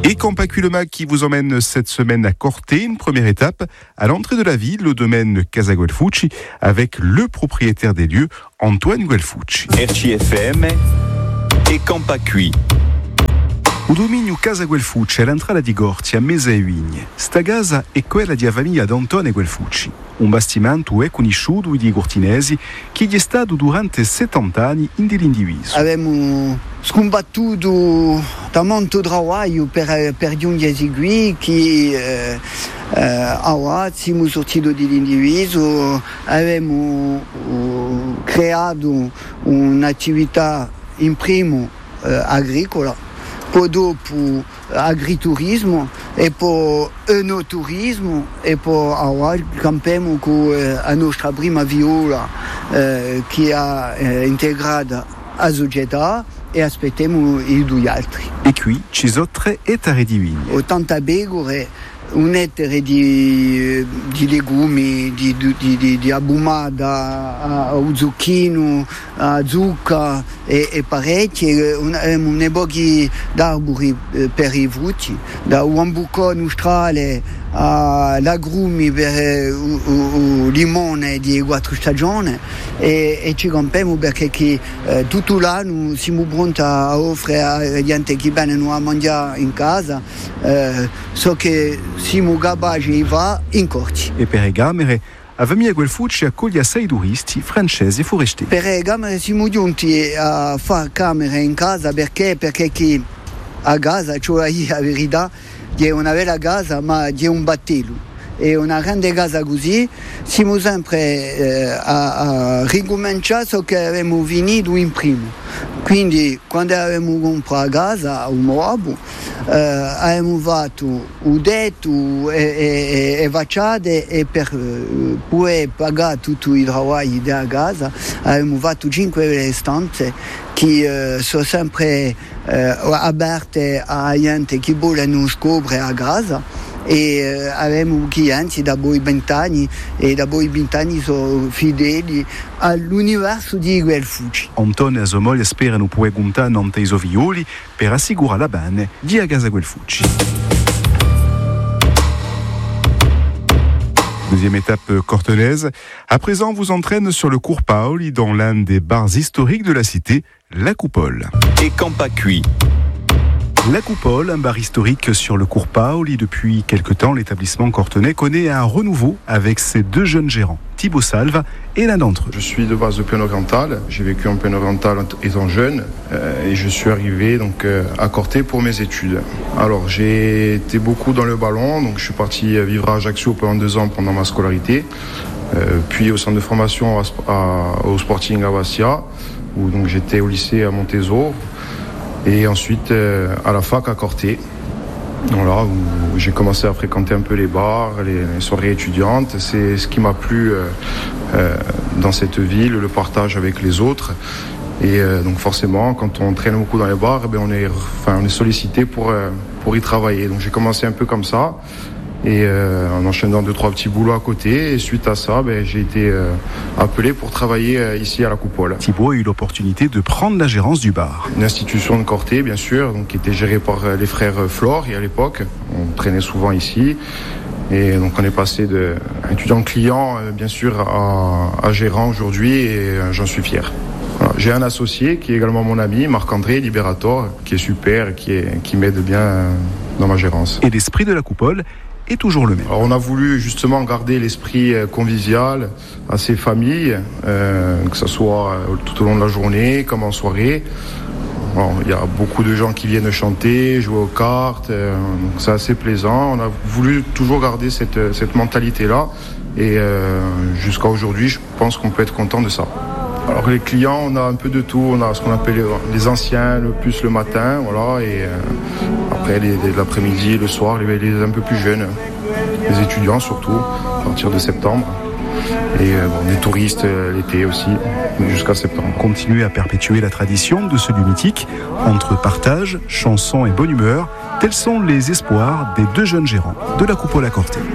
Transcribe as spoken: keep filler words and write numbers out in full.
Et Campacui le Mag qui vous emmène cette semaine à Corté, une première étape à l'entrée de la ville, au domaine Casa Guelfucci, avec le propriétaire des lieux, Antoine Guelfucci. R C F M e Campacui. O dominio Casa Guelfucci è l'entrata di Gorti a mese e vigne. Sta casa è quella di famiglia d'Antone Guelfucci, un bastimento è conosciuto di gortinesi che gli è stato durante settanta anni in dell'indiviso. Abbiamo scombattuto da molto lavoro per, per giungere qui che eh, eh, ora siamo sortiti dall'indiviso, abbiamo uh, creato un'attività in primo eh, agricola, poi dopo agriturismo e poi enoturismo e poi ora campiamo con la nostra prima viola eh, che ha eh, integrata la società e aspettiamo i due altri. E qui ci sono tre ettari di vigne. ottanta pecore, un ettaro di, di legumi, di, di, di, di abumada, a zucchino, a zucca e, e parecchie, un, un pochi d'arbori per i frutti, da un buco nostrale all'agrumi per il limone di quattro stagioni e, e ci compriamo perché che, eh, tutto l'anno siamo pronti a offrire a gente che vengono a mangiare in casa, eh, so che siamo capaci di fare in corti. E per le camere, la famiglia Guelfucci accoglie sei turisti francesi e forestieri. Per le camere siamo giunti a fare camere in casa perché, perché che a casa, cioè la verità, è una bella casa ma è un battello e una grande casa così siamo sempre eh, a, a ricominciare ciò che avevamo finito in primo, quindi quando avevamo comprato casa un nuovo eh, abbiamo fatto un tetto e, e, e facciate e per eh, poter pagare tutti i lavori della casa abbiamo fatto cinque stanze che eh, sono sempre eh, aperte a gente che vogliono scoprire a casa e eh, abbiamo clienti da poi vent'anni e da poi vent'anni sono fedeli all'universo di Guelfucci. Antone e sua moglie sperano poter contare ante i sovioli per assicurare la bene di a casa Guelfucci. Deuxième étape cortenaise. À présent, vous entraîne sur le cours Paoli dans l'un des bars historiques de la cité, La Coupole. Et Campacui. La Coupole, un bar historique sur le cours Paoli. Depuis quelque temps, l'établissement cortenais connaît un renouveau avec ses deux jeunes gérants, Thibaut Salva et l'un d'entre eux. Je suis de base de Pénograntal. J'ai vécu en Pénograntal étant jeune euh, et je suis arrivé donc euh, à Corté pour mes études. Alors j'ai été beaucoup dans le ballon, donc je suis parti vivre à Ajaccio pendant deux ans pendant ma scolarité, euh, puis au centre de formation à, à, au Sporting à Bastia, où donc j'étais au lycée à Montezot. Et ensuite euh, à la fac à Corté, voilà, où j'ai commencé à fréquenter un peu les bars, les, les soirées étudiantes. C'est ce qui m'a plu euh, euh, dans cette ville, le partage avec les autres. Et euh, donc forcément, quand on traîne beaucoup dans les bars, eh bien on est, enfin, on est sollicité pour, euh, pour y travailler. Donc j'ai commencé un peu comme ça. Et euh, en enchaînant deux, trois petits boulots à côté. Et suite à ça, ben, j'ai été euh, appelé pour travailler euh, ici à la Coupole. Thibaut a eu l'opportunité de prendre la gérance du bar. Une institution de Corté, bien sûr, donc, qui était gérée par euh, les frères Flore. Et à l'époque, on traînait souvent ici. Et donc on est passé d'étudiant client, euh, bien sûr, à, à gérant aujourd'hui. Et euh, j'en suis fier. Voilà. J'ai un associé qui est également mon ami, Marc-André Liberator, qui est super et qui, est, qui m'aide bien euh, dans ma gérance. Et l'esprit de la Coupole est toujours le même. Alors on a voulu justement garder l'esprit convivial à ces familles, euh, que ce soit tout au long de la journée comme en soirée. Bon, il y a beaucoup de gens qui viennent chanter, jouer aux cartes, euh, donc c'est assez plaisant. On a voulu toujours garder cette, cette mentalité-là et euh, jusqu'à aujourd'hui, je pense qu'on peut être content de ça. Alors les clients, on a un peu de tout, on a ce qu'on appelle les anciens, le plus le matin, voilà, et euh, après les, les, l'après-midi, le soir, les, les un peu plus jeunes, les étudiants surtout, à partir de septembre, et euh, bon, les touristes euh, l'été aussi, jusqu'à septembre. Continuer à perpétuer la tradition de ce lieu mythique, entre partage, chansons et bonne humeur, tels sont les espoirs des deux jeunes gérants de la Coupole à Corté.